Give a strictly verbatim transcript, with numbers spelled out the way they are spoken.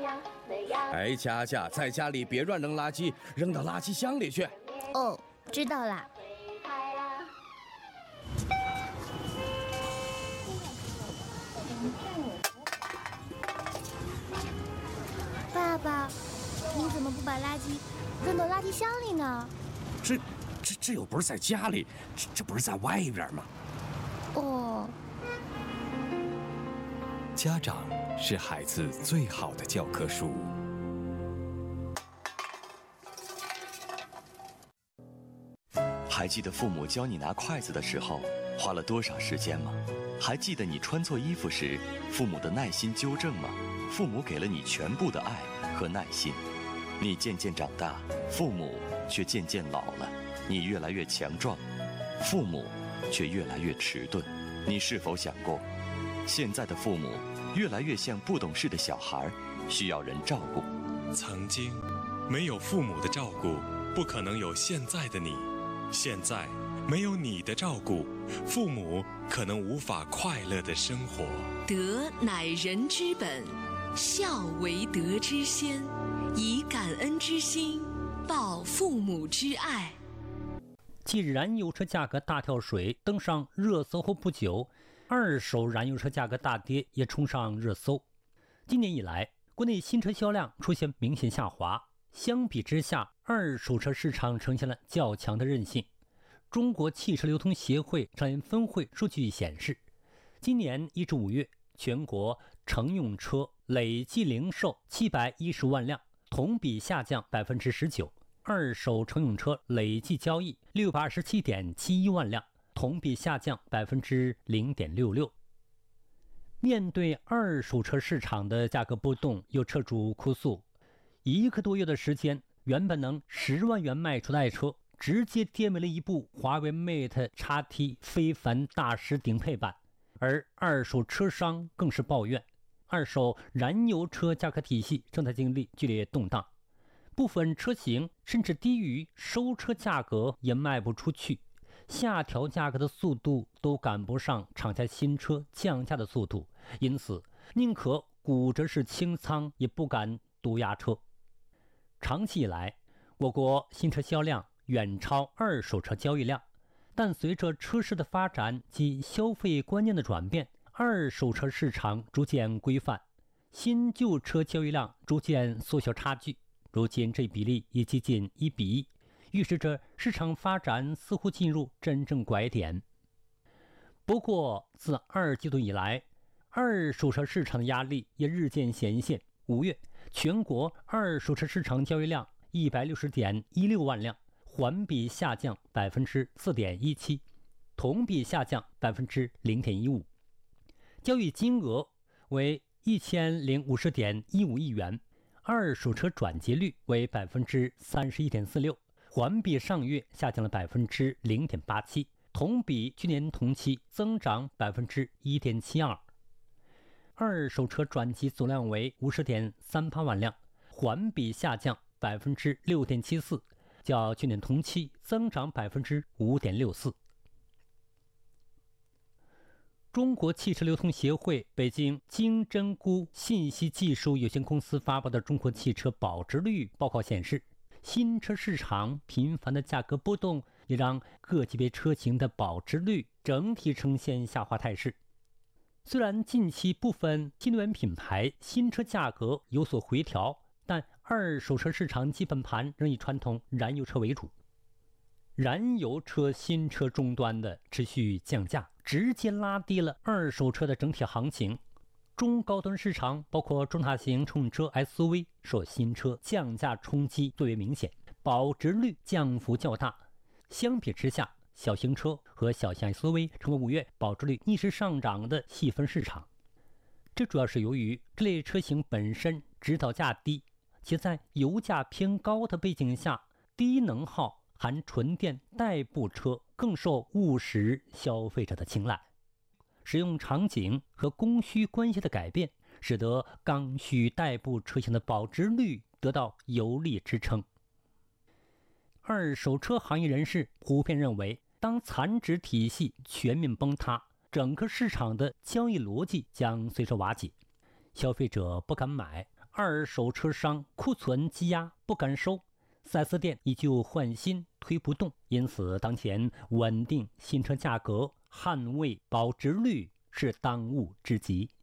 哎，佳佳，在家里别乱扔垃圾，扔到垃圾箱里去。 哦，知道了。爸爸，你怎么不把垃圾扔到垃圾箱里呢？ 这、这、这又不是在家里，这、这不是在外边吗？ 哦。 家长是孩子最好的教科书。 还记得父母教你拿筷子的时候花了多少时间吗？还记得你穿错衣服时父母的耐心纠正吗？父母给了你全部的爱和耐心，你渐渐长大，父母却渐渐老了。你越来越强壮，父母却越来越迟钝。你是否想过，现在的父母越来越像不懂事的小孩，需要人照顾？ 曾经没有父母的照顾，不可能有现在的你。现在没有你的照顾，父母可能无法快乐的生活。 德乃人之本，孝为德之先，以感恩之心报父母之爱。 继燃油车价格大跳水登上热搜后不久，二手燃油车价格大跌也冲上热搜。今年以来，国内新车销量出现明显下滑，相比之下，二手车市场呈现了较强的韧性。中国汽车流通协会商研分会数据显示，今年一至五月，全国乘用车累计零售七百一十万辆，同比下降百分之十九。二手乘用车累计交易六百二十七点七一万辆，同比下降百分之零点六六。面对二手车市场的价格波动，有车主哭诉，一个多月的时间，原本能十万元卖出的爱车，直接跌没了一部华为 Mate X T 非凡大师顶配版。而二手车商更是抱怨，二手燃油车价格体系正在经历剧烈动荡，部分车型甚至低于收车价格也卖不出去，下调价格的速度都赶不上厂家新车降价的速度，因此宁可骨折式清仓也不敢独压车。长期以来，我国新车销量远超二手车交易量，但随着车市的发展及消费观念的转变，二手车市场逐渐规范，新旧车交易量逐渐缩小差距，如今这比例已接近一比一，预示着市场发展似乎进入真正拐点。不过，自二季度以来，二手车市场的压力也日渐显现。五月，全国二手车市场交易量一百六十点一六万辆，环比下降百分之四点一七，同比下降百分之零点一五，交易金额为一千零五十点一五亿元，二手车转结率为百分之三十一点四六，环比上月下降了百分之零点八七，同比去年同期增长百分之一点七二。二手车转机总量为五十点三八万辆，环比下降百分之六点七四，较去年同期增长百分之五点六四。中国汽车流通协会北京金针菇信息技术有限公司发布的《中国汽车保值率报告》显示，新车市场频繁的价格波动也让各级别车型的保值率整体呈现下滑态势。虽然近期部分新能源品牌新车价格有所回调，但二手车市场基本盘仍以传统燃油车为主。燃油车新车终端的持续降价，直接拉低了二手车的整体行情。中高端市场包括中大型乘用车 S U V 受新车降价冲击最为明显，保值率降幅较大。相比之下，小型车和小型 S U V 成为五月保值率逆势上涨的细分市场。这主要是由于这类车型本身指导价低，且在油价偏高的背景下，低能耗含纯电代步车更受务实消费者的青睐。使用场景和供需关系的改变，使得刚需代步车型的保值率得到有力支撑。二手车行业人士普遍认为，当残值体系全面崩塌，整个市场的交易逻辑将随之瓦解，消费者不敢买， 二手车商库存积压不敢收，四 S 店依旧换新推不动，因此当前稳定新车价格、捍卫保值率是当务之急。